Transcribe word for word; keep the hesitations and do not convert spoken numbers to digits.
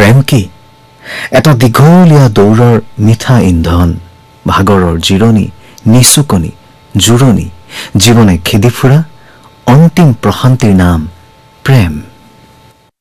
প্ৰেম কি? এটা দীঘলীয়া দৌৰৰ মিঠা ইন্ধন, ভাগৰৰ জিৰণি, নিচুকনি, জোৰণি, জীৱনে খেদি ফুৰা অন্তিম প্ৰশান্তিৰ নাম প্ৰেম।